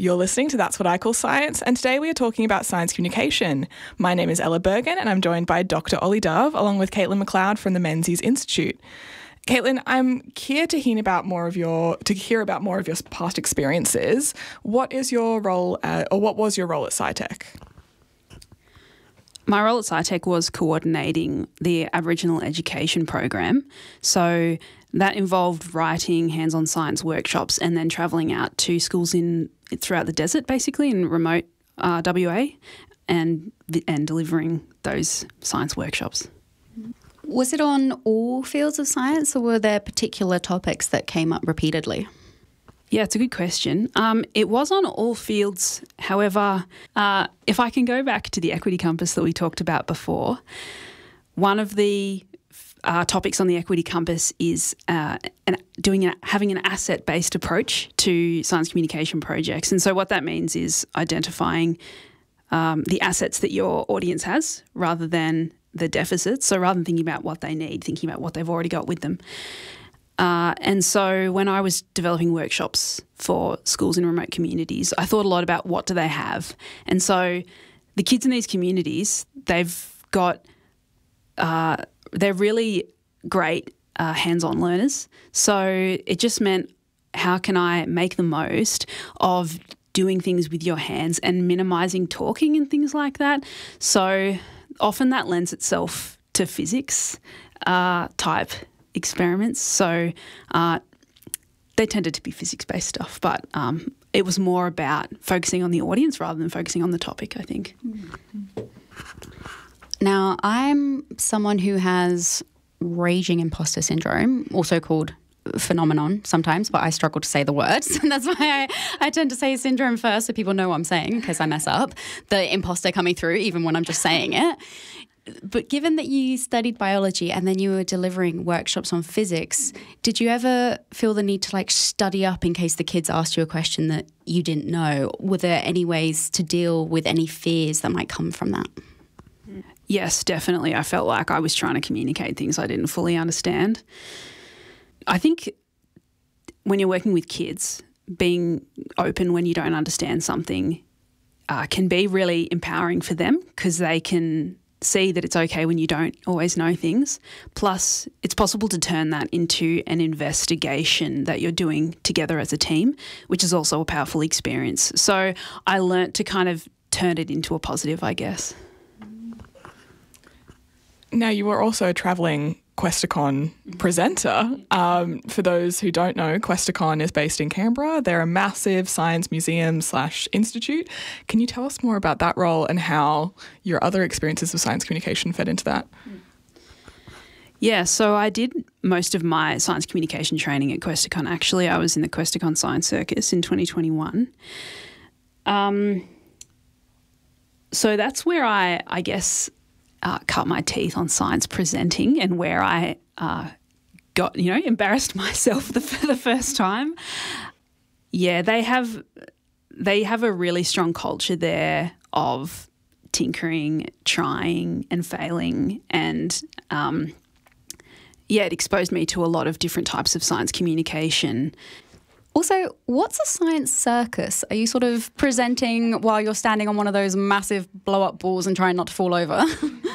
You're listening to That's What I Call Science, and today we are talking about science communication. My name is Ella Bergen, and I'm joined by Dr. Ollie Dove, along with Caitlin McLeod from the Menzies Institute. Caitlin, I'm here to hear about more of your past experiences. What is your role, or what was your role at SciTech? My role at SciTech was coordinating the Aboriginal education program. So that involved writing hands-on science workshops and then travelling out to schools throughout the desert, basically, in remote WA, and delivering those science workshops. Was it on all fields of science, or were there particular topics that came up repeatedly? Yeah, it's a good question. It was on all fields. However, if I can go back to the equity compass that we talked about before, one of the topics on the equity compass is having an asset-based approach to science communication projects. And so what that means is identifying the assets that your audience has rather than the deficits. So rather than thinking about what they need, thinking about what they've already got with them. And so when I was developing workshops for schools in remote communities, I thought a lot about what do they have. And so the kids in these communities, they've got they're really great hands-on learners. So it just meant, how can I make the most of doing things with your hands and minimising talking and things like that? So often that lends itself to physics type experiments. So they tended to be physics-based stuff, but it was more about focusing on the audience rather than focusing on the topic, I think. Now, I'm someone who has raging imposter syndrome, also called phenomenon sometimes, but I struggle to say the words. And that's why I tend to say syndrome first so people know what I'm saying, in case I mess up. The imposter coming through even when I'm just saying it. But given that you studied biology and then you were delivering workshops on physics, did you ever feel the need to study up in case the kids asked you a question that you didn't know? Were there any ways to deal with any fears that might come from that? Yes, definitely. I felt like I was trying to communicate things I didn't fully understand. I think when you're working with kids, being open when you don't understand something can be really empowering for them, because they can see that it's okay when you don't always know things. Plus, it's possible to turn that into an investigation that you're doing together as a team, which is also a powerful experience. So I learnt to kind of turn it into a positive, I guess. Now, you were also a travelling Questacon presenter. For those who don't know, Questacon is based in Canberra. They're a massive science museum/institute. Can you tell us more about that role and how your other experiences of science communication fed into that? Yeah, so I did most of my science communication training at Questacon. Actually, I was in the Questacon Science Circus in 2021. So that's where I guess, cut my teeth on science presenting, and where I got, embarrassed myself for the first time. Yeah, they have a really strong culture there of tinkering, trying and failing, and it exposed me to a lot of different types of science communication. Also, what's a science circus? Are you sort of presenting while you're standing on one of those massive blow-up balls and trying not to fall over?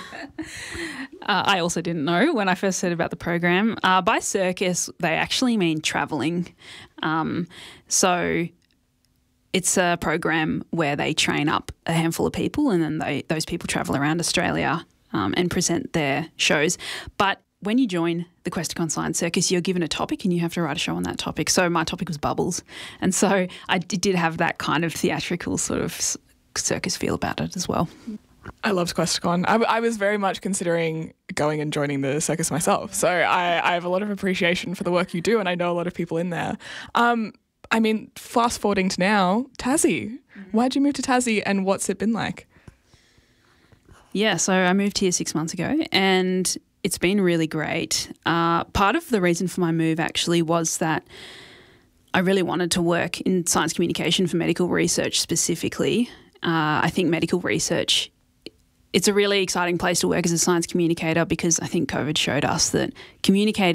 I also didn't know when I first heard about the program. By circus, they actually mean travelling. So it's a program where they train up a handful of people, and then those people travel around Australia and present their shows. But when you join the Questacon Science Circus, you're given a topic and you have to write a show on that topic. So my topic was bubbles. And so I did have that kind of theatrical sort of circus feel about it as well. I loved Questacon. I was very much considering going and joining the circus myself. So I have a lot of appreciation for the work you do, and I know a lot of people in there. Fast forwarding to now, Tassie. Why'd you move to Tassie, and what's it been like? Yeah, so I moved here 6 months ago, and it's been really great. Part of the reason for my move actually was that I really wanted to work in science communication for medical research specifically. I think medical research, it's a really exciting place to work as a science communicator, because I think COVID showed us that communicating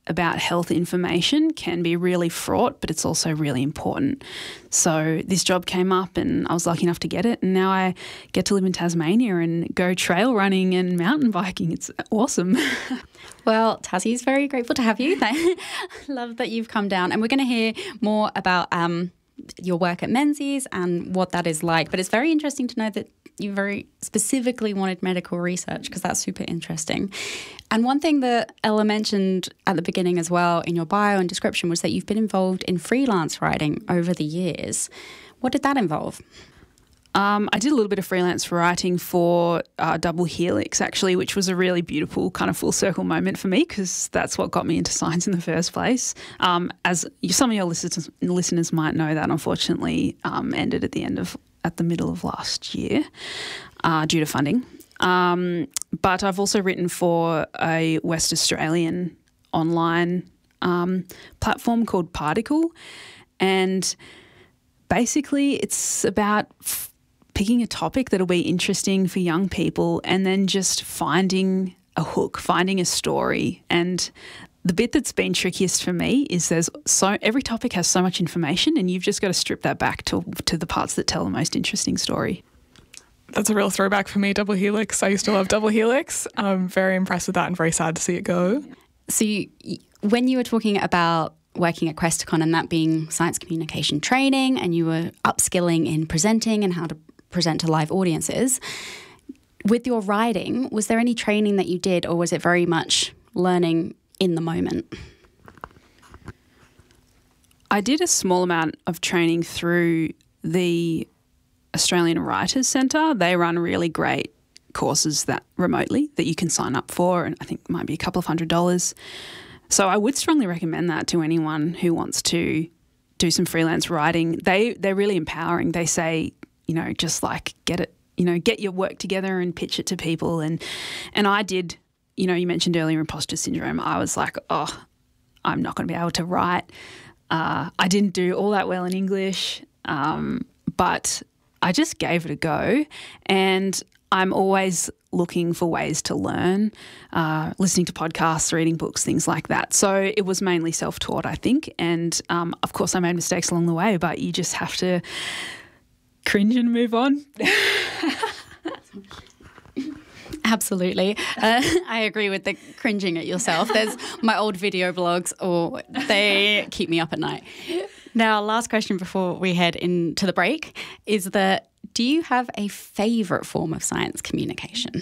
about health information can be really fraught, but it's also really important. So this job came up and I was lucky enough to get it, and now I get to live in Tasmania and go trail running and mountain biking. It's awesome. Well, Tassie is very grateful to have you. Love that you've come down, and we're going to hear more about your work at Menzies and what that is like. But it's very interesting to know that you very specifically wanted medical research, because that's super interesting. And one thing that Ella mentioned at the beginning as well in your bio and description was that you've been involved in freelance writing over the years. What did that involve? I did a little bit of freelance writing for Double Helix, actually, which was a really beautiful kind of full circle moment for me, because that's what got me into science in the first place. As some of your listeners might know, that unfortunately ended at the middle of last year due to funding. But I've also written for a West Australian online platform called Particle, and basically it's about picking a topic that'll be interesting for young people and then just finding a hook, finding a story. And the bit that's been trickiest for me is every topic has so much information, and you've just got to strip that back to the parts that tell the most interesting story. That's a real throwback for me, Double Helix. I used to love Double Helix. I'm very impressed with that and very sad to see it go. So when you were talking about working at Questacon and that being science communication training, and you were upskilling in presenting and how to present to live audiences, with your writing, was there any training that you did, or was it very much learning in the moment? I did a small amount of training through the Australian Writers Centre. They run really great courses remotely that you can sign up for, and I think it might be a couple of $100. So I would strongly recommend that to anyone who wants to do some freelance writing. They're really empowering. They say, just like get your work together and pitch it to people. And I did, you mentioned earlier imposter syndrome. I was like, oh, I'm not going to be able to write. I didn't do all that well in English, but I just gave it a go. And I'm always looking for ways to learn, listening to podcasts, reading books, things like that. So it was mainly self-taught, I think. And of course I made mistakes along the way, but you just have to cringe and move on. Absolutely. I agree with the cringing at yourself. There's my old video blogs, or they keep me up at night. Now, last question before we head into the break is that, do you have a favourite form of science communication?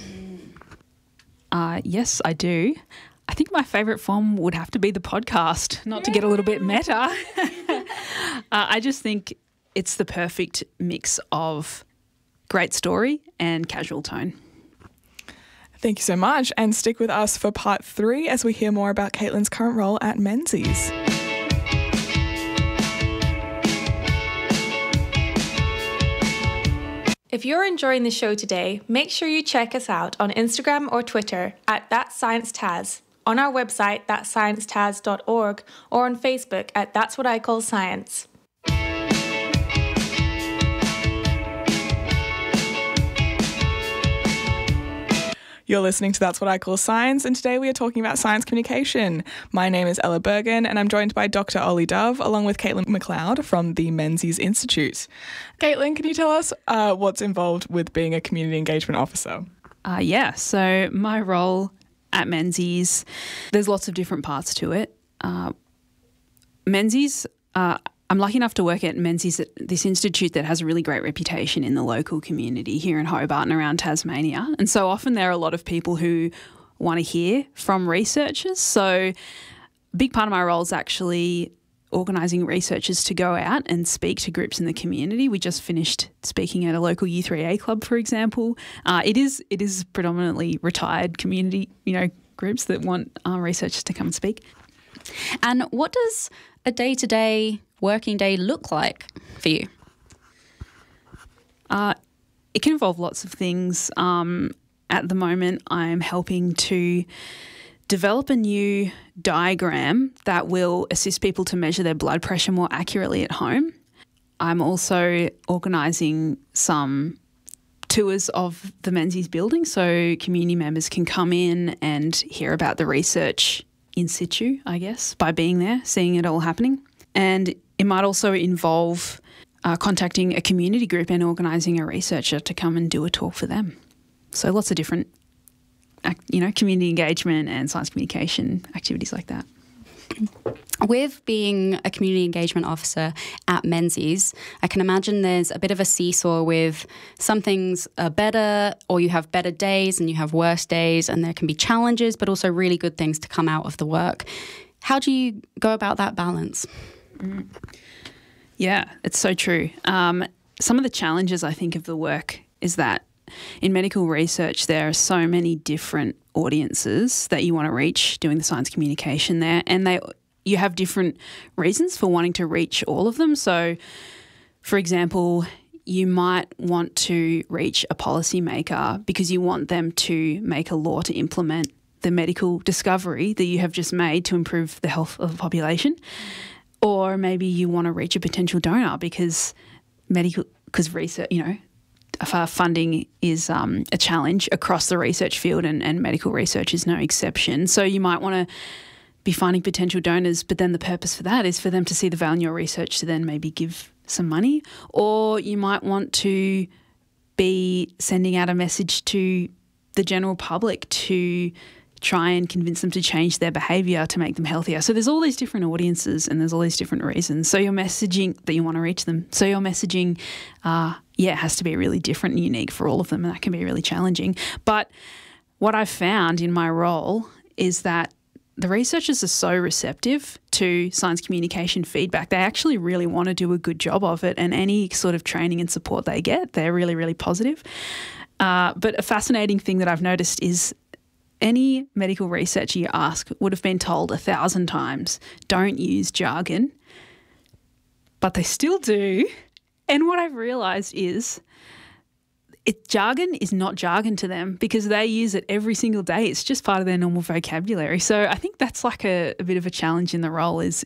Yes, I do. I think my favourite form would have to be the podcast, not to get a little bit meta. I just think it's the perfect mix of great story and casual tone. Thank you so much, and stick with us for part 3 as we hear more about Caitlin's current role at Menzies. If you're enjoying the show today, make sure you check us out on Instagram or Twitter at ThatScienceTaz, on our website thatsciencetaz.org, or on Facebook at That's What I Call Science. You're listening to That's What I Call Science, and today we are talking about science communication. My name is Ella Bergen, and I'm joined by Dr. Ollie Dove, along with Caitlin McLeod from the Menzies Institute. Caitlin, can you tell us what's involved with being a community engagement officer? So my role at Menzies, there's lots of different parts to it. Menzies, I'm lucky enough to work at Menzies, this institute that has a really great reputation in the local community here in Hobart and around Tasmania. And so often there are a lot of people who want to hear from researchers. So a big part of my role is actually organising researchers to go out and speak to groups in the community. We just finished speaking at a local U3A club, for example. It is predominantly retired community, groups that want researchers to come and speak. And what does a day-to-day working day look like for you? It can involve lots of things. At the moment, I'm helping to develop a new diagram that will assist people to measure their blood pressure more accurately at home. I'm also organising some tours of the Menzies building so community members can come in and hear about the research in situ, I guess, by being there, seeing it all happening. And it might also involve contacting a community group and organising a researcher to come and do a talk for them. So lots of different, community engagement and science communication activities like that. With being a community engagement officer at Menzies, I can imagine there's a bit of a seesaw with some things are better, or you have better days and you have worse days, and there can be challenges, but also really good things to come out of the work. How do you go about that balance? Yeah, it's so true. Some of the challenges, I think, of the work is that in medical research, there are so many different audiences that you want to reach doing the science communication there, and you have different reasons for wanting to reach all of them. So, for example, you might want to reach a policymaker because you want them to make a law to implement the medical discovery that you have just made to improve the health of the population. Or maybe you want to reach a potential donor because research, funding is a challenge across the research field, and medical research is no exception. So you might want to be finding potential donors, but then the purpose for that is for them to see the value in your research to then maybe give some money. Or you might want to be sending out a message to the general public to try and convince them to change their behaviour to make them healthier. So there's all these different audiences and there's all these different reasons. So your messaging that you want to reach them. So your messaging, has to be really different and unique for all of them, and that can be really challenging. But what I've found in my role is that the researchers are so receptive to science communication feedback. They actually really want to do a good job of it, and any sort of training and support they get, they're really, really positive. But a fascinating thing that I've noticed is any medical researcher you ask would have been told 1,000 times, don't use jargon, but they still do. And what I've realised is jargon is not jargon to them because they use it every single day. It's just part of their normal vocabulary. So I think that's like a bit of a challenge in the role is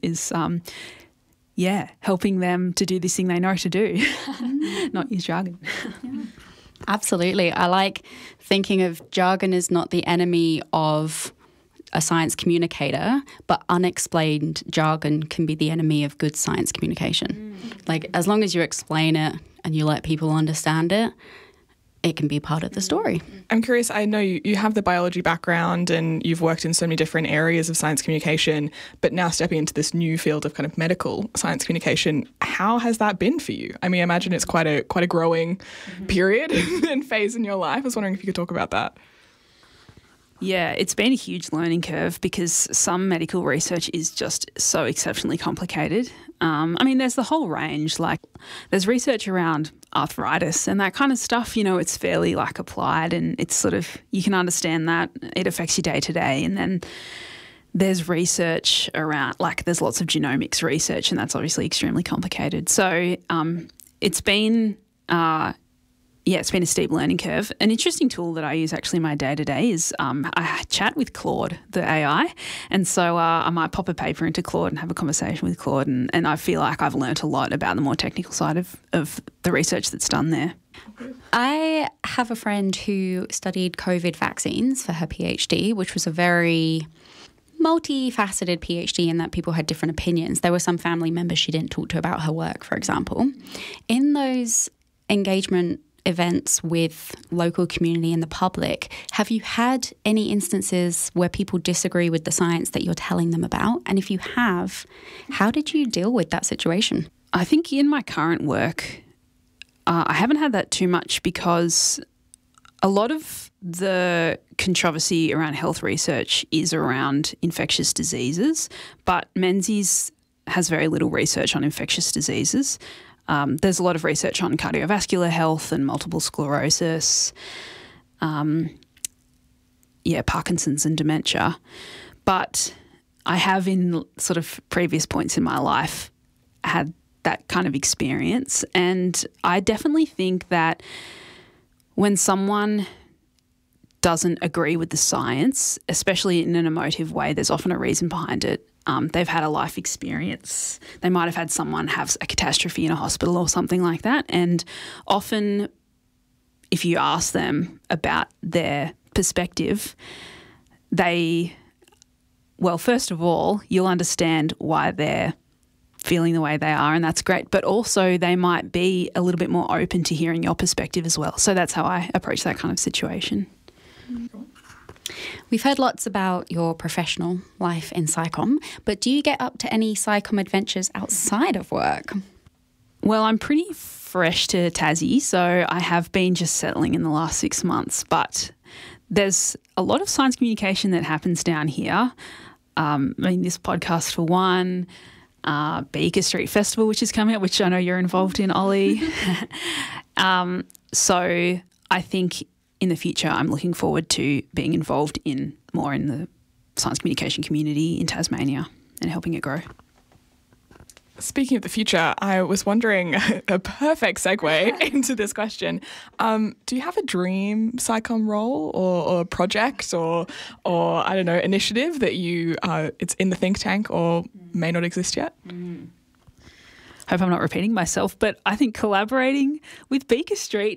helping them to do this thing they know to do, not use jargon. Yeah. Absolutely. I like thinking of jargon as not the enemy of a science communicator, but unexplained jargon can be the enemy of good science communication. Like, as long as you explain it and you let people understand it, it can be part of the story. I'm curious, I know you have the biology background and you've worked in so many different areas of science communication, but now stepping into this new field of kind of medical science communication, how has that been for you? I mean, I imagine it's quite a growing period and phase in your life. I was wondering if you could talk about that. Yeah, it's been a huge learning curve because some medical research is just so exceptionally complicated. There's the whole range. Like, there's research around arthritis and that kind of stuff. It's fairly applied, and it's sort of, you can understand that it affects your day to day. And then there's research around, there's lots of genomics research, and that's obviously extremely complicated. So it's been it's been a steep learning curve. An interesting tool that I use actually in my day-to-day is I chat with Claude, the AI, and so I might pop a paper into Claude and have a conversation with Claude, and I feel like I've learnt a lot about the more technical side of the research that's done there. I have a friend who studied COVID vaccines for her PhD, which was a very multifaceted PhD in that people had different opinions. There were some family members she didn't talk to about her work, for example. In those engagement events with local community and the public, have you had any instances where people disagree with the science that you're telling them about? And if you have, how did you deal with that situation? I think in my current work, I haven't had that too much because a lot of the controversy around health research is around infectious diseases, but Menzies has very little research on infectious diseases. There's a lot of research on cardiovascular health and multiple sclerosis, Parkinson's and dementia. But I have in sort of previous points in my life had that kind of experience. And I definitely think that when someone doesn't agree with the science, especially in an emotive way, there's often a reason behind it. They've had a life experience. They might have had someone have a catastrophe in a hospital or something like that. And often if you ask them about their perspective, they well, first of all, you'll understand why they're feeling the way they are, and that's great. But also they might be a little bit more open to hearing your perspective as well. So that's how I approach that kind of situation. We've heard lots about your professional life in SciComm, but do you get up to any SciComm adventures outside of work? Well, I'm pretty fresh to Tassie, so I have been just settling in the last 6 months, but there's a lot of science communication that happens down here. This podcast for one, Beaker Street Festival, which is coming up, which I know you're involved in, Ollie. So I think in the future I'm looking forward to being involved more in the science communication community in Tasmania and helping it grow. Speaking of the future, I was wondering, a perfect segue into this question. Do you have a dream SciComm role or project or I don't know, initiative that it's in the think tank or may not exist yet? Hope I'm not repeating myself, but I think collaborating with Beaker Street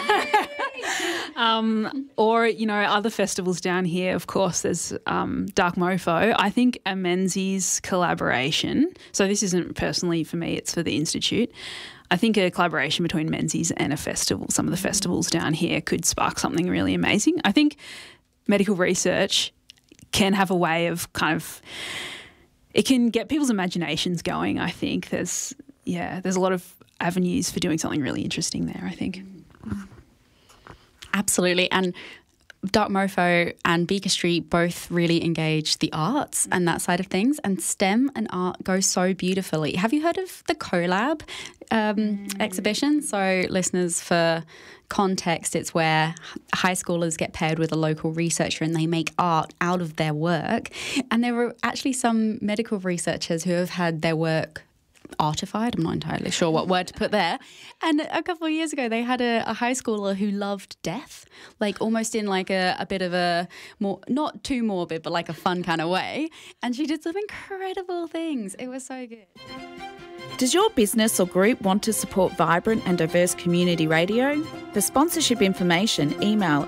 or, other festivals down here. Of course, there's Dark Mofo. I think a Menzies collaboration, so this isn't personally for me, it's for the Institute. I think a collaboration between Menzies and a festival, some of the festivals down here, could spark something really amazing. I think medical research can have a way of it can get people's imaginations going, I think. There's a lot of avenues for doing something really interesting there, I think. Absolutely. And Dark Mofo and Beaker Street both really engage the arts and that side of things, and STEM and art go so beautifully. Have you heard of the CoLab exhibition? So listeners, for context, it's where high schoolers get paired with a local researcher and they make art out of their work. And there were actually some medical researchers who have had their work artified. I'm not entirely sure what word to put there. And a couple of years ago, they had a high schooler who loved death, like almost in like a bit of a more, not too morbid, but like a fun kind of way. And she did some incredible things. It was so good. Does your business or group want to support vibrant and diverse community radio? For sponsorship information, email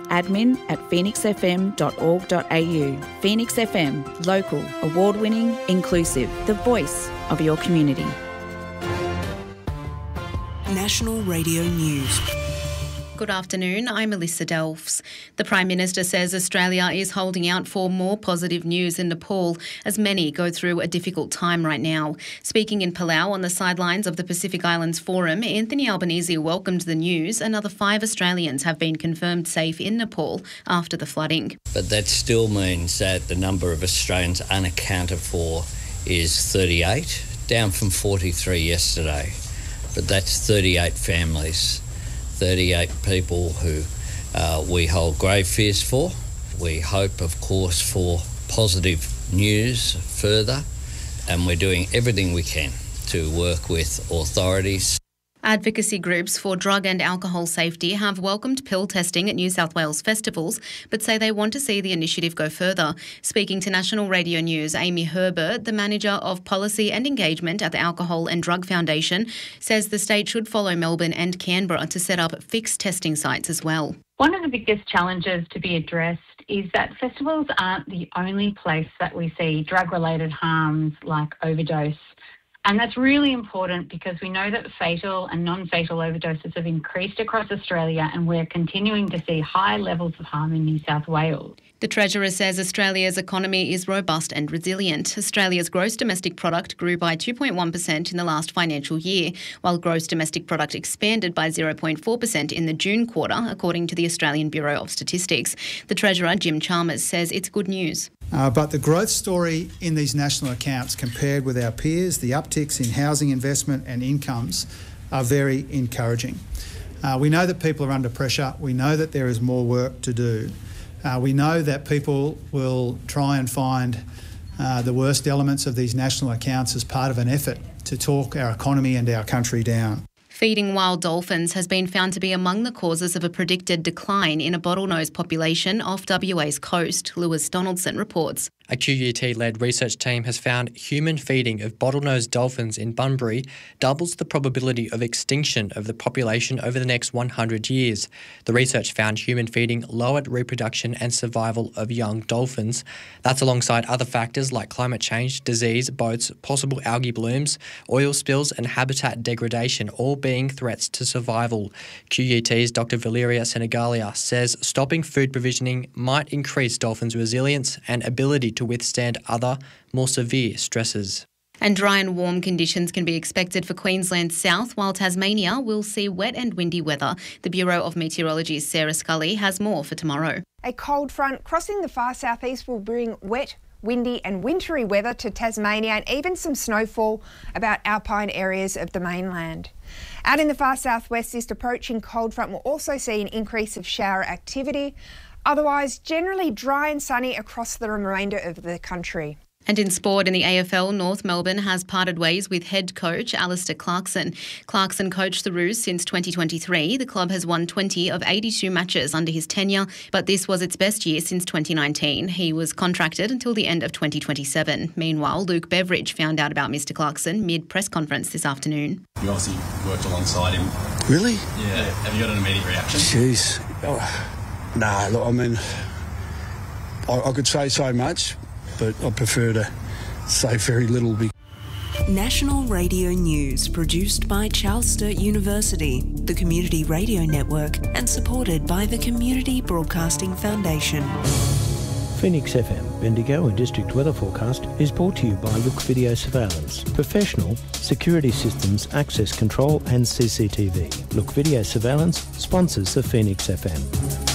admin@phoenixfm.org.au. Phoenix FM, local, award-winning, inclusive, the voice of your community. National Radio News. Good afternoon, I'm Melissa Delfs. The Prime Minister says Australia is holding out for more positive news in Nepal as many go through a difficult time right now. Speaking in Palau on the sidelines of the Pacific Islands Forum, Anthony Albanese welcomed the news. Another 5 Australians have been confirmed safe in Nepal after the flooding. But that still means that the number of Australians unaccounted for is 38, down from 43 yesterday. But that's 38 families. 38 people who we hold grave fears for. We hope, of course, for positive news further, and we're doing everything we can to work with authorities. Advocacy groups for drug and alcohol safety have welcomed pill testing at New South Wales festivals, but say they want to see the initiative go further. Speaking to National Radio News, Amy Herbert, the Manager of Policy and Engagement at the Alcohol and Drug Foundation, says the state should follow Melbourne and Canberra to set up fixed testing sites as well. One of the biggest challenges to be addressed is that festivals aren't the only place that we see drug-related harms like overdose. And that's really important because we know that fatal and non-fatal overdoses have increased across Australia, and we're continuing to see high levels of harm in New South Wales. The Treasurer says Australia's economy is robust and resilient. Australia's gross domestic product grew by 2.1% in the last financial year, while gross domestic product expanded by 0.4% in the June quarter, according to the Australian Bureau of Statistics. The Treasurer, Jim Chalmers, says it's good news. But the growth story in these national accounts compared with our peers, the upticks in housing investment and incomes are very encouraging. We know that people are under pressure. We know that there is more work to do. We know that people will try and find the worst elements of these national accounts as part of an effort to talk our economy and our country down. Feeding wild dolphins has been found to be among the causes of a predicted decline in a bottlenose population off WA's coast, Lewis Donaldson reports. A QUT-led research team has found human feeding of bottlenose dolphins in Bunbury doubles the probability of extinction of the population over the next 100 years. The research found human feeding lowered reproduction and survival of young dolphins. That's alongside other factors like climate change, disease, boats, possible algae blooms, oil spills and habitat degradation, all being threats to survival. QUT's Dr. Valeria Senegalia says stopping food provisioning might increase dolphins' resilience and ability to withstand other, more severe stresses. And dry and warm conditions can be expected for Queensland's south, while Tasmania will see wet and windy weather. The Bureau of Meteorology's Sarah Scully has more for tomorrow. A cold front crossing the far southeast will bring wet, windy and wintry weather to Tasmania and even some snowfall about alpine areas of the mainland. Out in the far southwest, this approaching cold front will also see an increase of shower activity. Otherwise, generally dry and sunny across the remainder of the country. And in sport, in the AFL, North Melbourne has parted ways with head coach Alistair Clarkson. Clarkson coached the Roos since 2023. The club has won 20 of 82 matches under his tenure, but this was its best year since 2019. He was contracted until the end of 2027. Meanwhile, Luke Beveridge found out about Mr Clarkson mid-press conference this afternoon. You obviously worked alongside him. Really? Yeah. Have you got an immediate reaction? Jeez. No, look, I mean, I could say so much, but I prefer to say very little. National Radio News, produced by Charles Sturt University, the Community Radio Network, and supported by the Community Broadcasting Foundation. Phoenix FM, Bendigo and District Weather Forecast is brought to you by Look Video Surveillance. Professional security systems, access control and CCTV. Look Video Surveillance sponsors the Phoenix FM.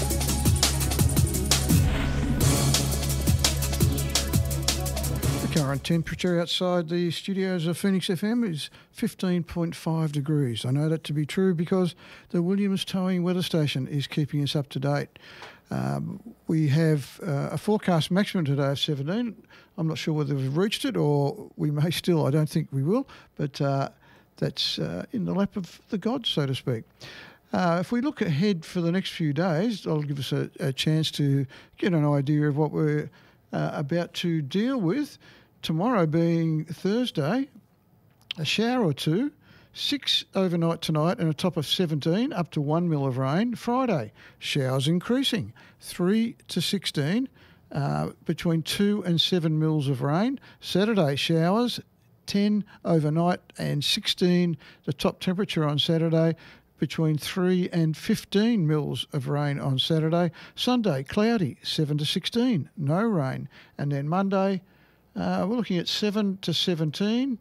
Current temperature outside the studios of Phoenix FM is 15.5 degrees. I know that to be true because the Williams Towing Weather Station is keeping us up to date. We have a forecast maximum today of 17. I'm not sure whether we've reached it or we may still. I don't think we will, but that's in the lap of the gods, so to speak. If we look ahead for the next few days, that'll give us a chance to get an idea of what we're about to deal with. Tomorrow being Thursday, a shower or two, 6 overnight tonight and a top of 17, up to 1 mil of rain. Friday, showers increasing, 3 to 16, between 2 and 7 mils of rain. Saturday, showers, 10 overnight and 16, the top temperature on Saturday, between 3 and 15 mils of rain on Saturday. Sunday, cloudy, 7 to 16, no rain. And then Monday, we're looking at 7 to 17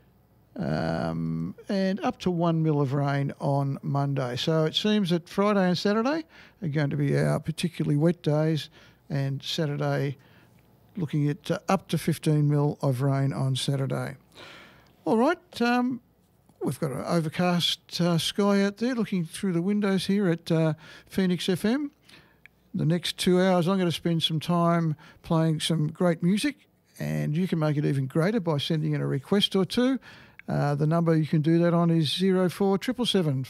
and up to 1 mil of rain on Monday. So it seems that Friday and Saturday are going to be our particularly wet days, and Saturday looking at up to 15 mil of rain on Saturday. All right, we've got an overcast sky out there looking through the windows here at Phoenix FM. The next 2 hours I'm going to spend some time playing some great music, and you can make it even greater by sending in a request or two. The number you can do that on is 0477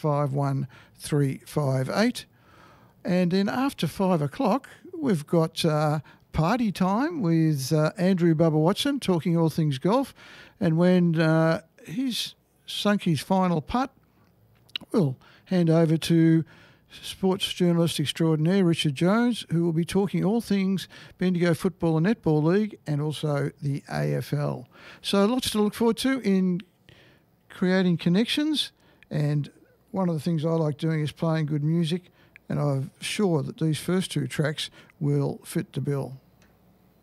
51358. And then after 5 o'clock, we've got party time with Andrew Bubba Watson talking all things golf. And when he's sunk his final putt, we'll hand over to sports journalist extraordinaire Richard Jones, who will be talking all things Bendigo Football and Netball League and also the AFL. So lots to look forward to in creating connections, and one of the things I like doing is playing good music, and I'm sure that these first two tracks will fit the bill.